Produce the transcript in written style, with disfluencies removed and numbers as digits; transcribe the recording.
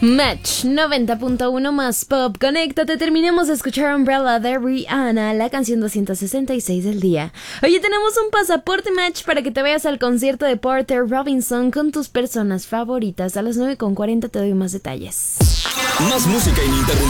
Match 90.1 más pop. Conéctate, terminemos de escuchar Umbrella de Rihanna, la canción 266 del día. Oye, tenemos un pasaporte Match para que te vayas al concierto de Porter Robinson con tus personas favoritas. A las 9:40 te doy más detalles. Más música ininterrumpida.